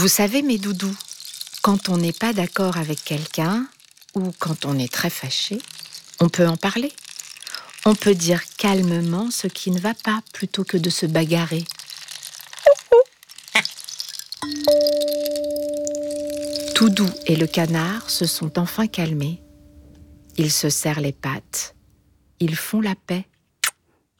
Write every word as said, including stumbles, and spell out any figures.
Vous savez, mes doudous, quand on n'est pas d'accord avec quelqu'un ou quand on est très fâché, on peut en parler. On peut dire calmement ce qui ne va pas plutôt que de se bagarrer. Toudou et le canard se sont enfin calmés. Ils se serrent les pattes. Ils font la paix.